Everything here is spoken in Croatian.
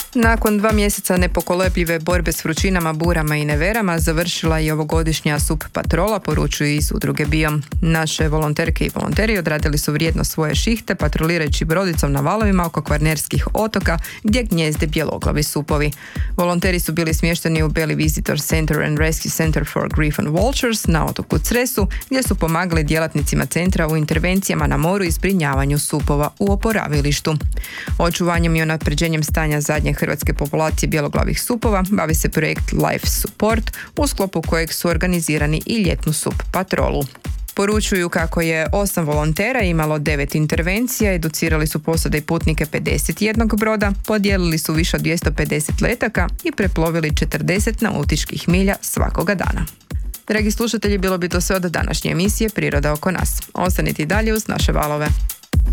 Nakon 2 mjeseca nepokolebljive borbe s vrućinama, burama i neverama završila je ovogodišnja SUP patrola, poručuju iz udruge Biom. Naše volonterke i volonteri odradili su vrijedno svoje šihte patrolirajući brodicom na valovima oko kvarnerskih otoka gdje gnjezde bjeloglavi supovi. Volonteri su bili smješteni u Belly Visitor Center and Rescue Center for Griffon Vultures na otoku Cresu, gdje su pomagali djelatnicima centra u intervencijama na moru i zbrinjavanju supova u oporavilištu. Očuvanjem i unapređenjem stanja zadnje hrvatske populacije bjeloglavih supova bavi se projekt Life Support, u sklopu kojeg su organizirani i ljetnu sup patrolu. Poručuju kako je 8 volontera imalo 9 intervencija, educirali su posade i putnike 51 broda, podijelili su više od 250 letaka i preplovili 40 nautičkih milja svakoga dana. Dragi slušatelji, bilo bi to sve od današnje emisije Priroda oko nas. Ostanite i dalje uz naše valove.